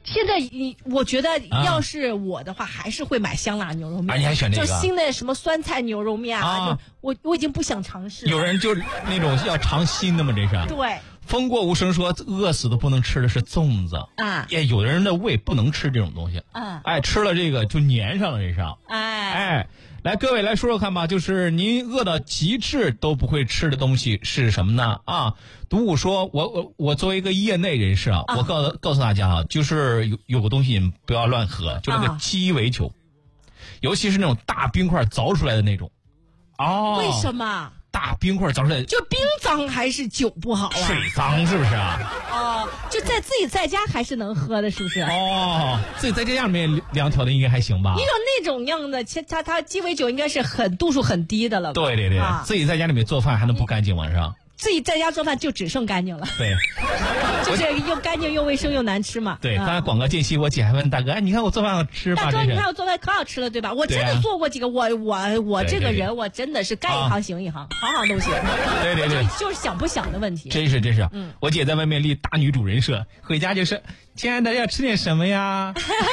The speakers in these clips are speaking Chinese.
现在我觉得要是我的话，还是会买香辣牛肉面。 你还选这个？ 就新的什么酸菜牛肉面啊，我已经不想尝试了。 有人就那种要尝新的吗？这是。 对。 风过无声说，饿死都不能吃的是粽子啊！ 有的人的胃不能吃这种东西啊！ 吃了这个就粘上了，这是。来，各位来说说看吧，就是您饿到极致都不会吃的东西是什么呢？独舞说，我作为一个业内人士我告诉大家就是有个东西你们不要乱喝，就那个鸡尾酒，尤其是那种大冰块凿出来的那种。 为什么？ 大冰块凿出来， 就冰脏还是酒不好啊？ 水脏是不是就自己在家还是能喝的，是不是？ 自己在家里面凉调的应该还行吧？ 你有那种样的，它鸡尾酒应该是度数很低的了吧？ 对，自己在家里面做饭还能不干净晚上？ 自己在家做饭就只剩干净了。 对， 就是又干净又卫生又难吃嘛。 对，刚才广告间隙，我姐还问大哥：“你看我做饭好吃吧？” 大哥，你看我做饭可好吃了，对吧？我真的做过几个，我这个人我真的是干一行行一行，行行都行。 对， 就是想不想的问题。 真是。我姐在外面立大女主人设，回家就是亲爱的要吃点什么呀？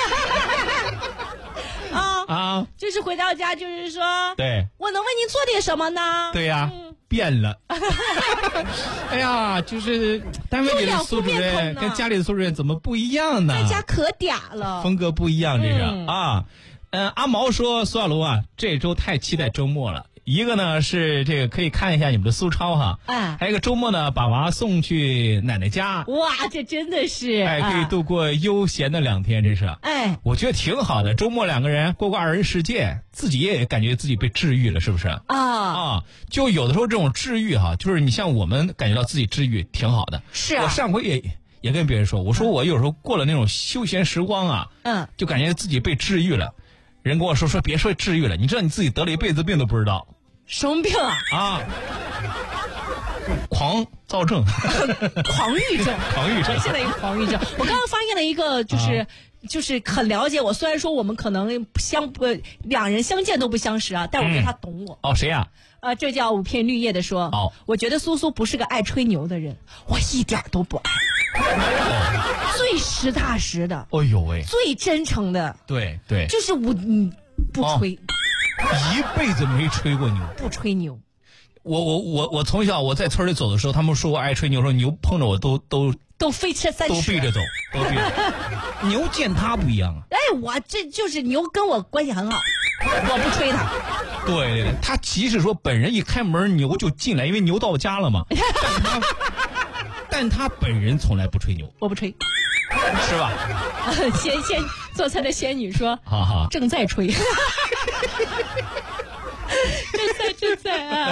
就是回到家就是说， 对， 我能为您做点什么呢？ 对呀。变了，哎呀，就是单位里的苏主任跟家里的苏主任怎么不一样呢？ 在家可嗲了， 风格不一样，这是阿毛说，苏小龙这周太期待周末了。一个呢是这个可以看一下你们的苏超哈，还有一个周末呢把娃送去奶奶家， 哇，这真的是可以度过悠闲的2天，这是我觉得挺好的。周末2个人过2人世界，自己也感觉自己被治愈了，是不是就有的时候这种治愈就是你像我们感觉到自己治愈挺好的。 是我上回也跟别人说，我说我有时候过了那种休闲时光就感觉自己被治愈了。人跟我说别说治愈了，你知道你自己得了一辈子病都不知道。 什么病狂躁症狂郁症现在一个狂郁症。我刚刚发现了一个就是很了解我，虽然说我们可能2人相见都不相识但我觉得他懂我。 谁呀？ 这叫5片绿叶的说，我觉得苏苏不是个爱吹牛的人，我一点都不爱。最实打实的，最真诚的， 对， 就是我不吹。 一辈子没吹过牛， 不吹牛。 我从小我在村里走的时候，他们说我爱吹牛，说牛碰着我都飞车3尺， 都避着走，牛见他不一样我这就是牛跟我关系很好，我不吹他。 对，他即使说本人一开门牛就进来，因为牛到家了嘛。但他本人从来不吹牛， 我不吹， 是吧？ 先做菜的仙女说，正在吹。正在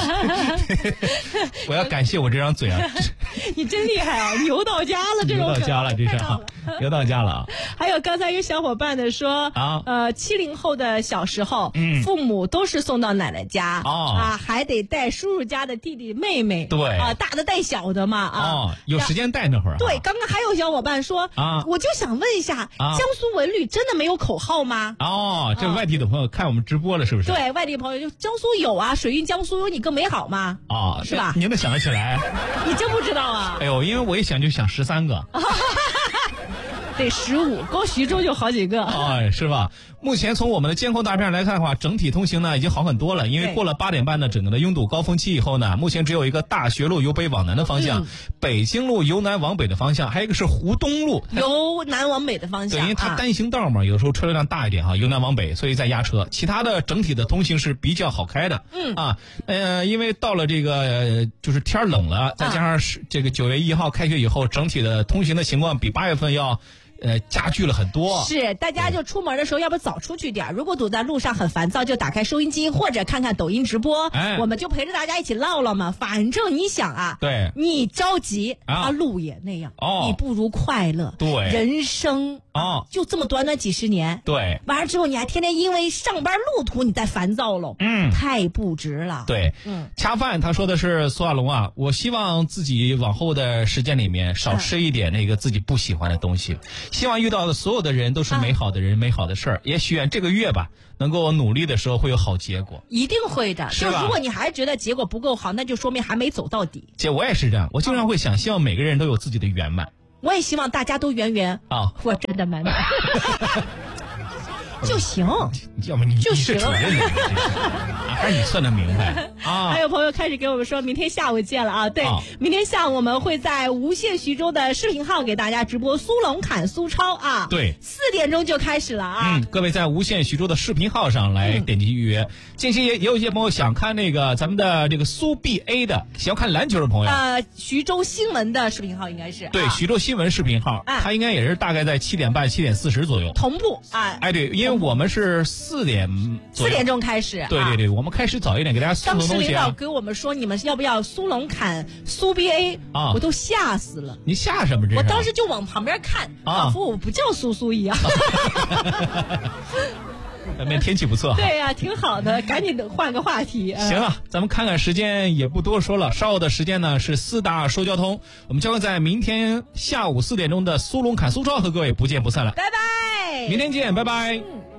我要感谢我这张嘴你真厉害牛到家了，这种牛到家了，这是牛到家了还有刚才有小伙伴的说70后的小时候父母都是送到奶奶家还得带叔叔家的弟弟妹妹， 对大的带小的嘛有时间带那会儿对，刚刚还有小伙伴说我就想问一下江苏文旅真的没有口号吗？ 这外地的朋友看我们直播了是不是？ 对，外地朋友就江苏有水韵江苏有你更美好吗？是吧？ 你能想得起来？ 你真不知道啊？ 因为我一想就想13个。 得15，光徐州就好几个是吧？目前从我们的监控大片来看的话，整体通行呢已经好很多了，因为过了8点半的整个的拥堵高峰期以后呢，目前只有一个大学路由北往南的方向，北京路由南往北的方向，还有一个是湖东路由南往北的方向。 对，因为它单行道嘛，有的时候车流量大一点由南往北，所以在压车。其他的整体的通行是比较好开的。因为到了这个就是天冷了，再加上这个9月1号开学以后，整体的通行的情况比8月份要加剧了很多。 是，大家就出门的时候要不早出去点，如果堵在路上很烦躁，就打开收音机或者看看抖音直播，我们就陪着大家一起唠唠嘛。反正你想对， 你着急路也那样，你不如快乐。 对， 人生就这么短短几十年， 对， 完了之后你还天天因为上班路途你在烦躁喽，太不值了。 对，恰饭他说的是苏亚龙我希望自己往后的时间里面少吃一点那个自己不喜欢的东西。希望遇到的所有的人都是美好的人，美好的事儿。也许这个月吧，能够努力的时候会有好结果。 一定会的， 是吧？ 就如果你还觉得结果不够好，那就说明还没走到底。 姐，我也是这样，我经常会想，希望每个人都有自己的圆满。 我也希望大家都圆圆啊， 我真的满满就行， 要么你就是主任，还是你算得明白啊？ 还有朋友开始给我们说明天下午见了啊！对，明天下午我们会在无限徐州的视频号给大家直播苏龙砍苏超啊！ 对 ，4点钟就开始了啊！ 各位在无限徐州的视频号上来点击预约。近期也有一些朋友想看那个咱们的这个苏 BA 的，想要看篮球的朋友， 徐州新闻的视频号应该是对，徐州新闻视频号，它应该也是大概在7点半、7点40左右同步啊！ 哎，对，因为我们是4点钟开始， 对，我们开始早一点给大家送的东西。 当时领导给我们说，你们要不要苏龙砍苏 BA 啊？我都吓死了。 你吓什么？ 我当时就往旁边看，仿佛我不叫苏苏一样。 外面天气不错， 对呀，挺好的，赶紧换个话题。 行了，咱们看看时间，也不多说了。稍后的时间呢是4大说交通，我们将会在明天下午4点钟的苏龙砍苏超和各位不见不散了。 拜拜， 明天见，拜拜。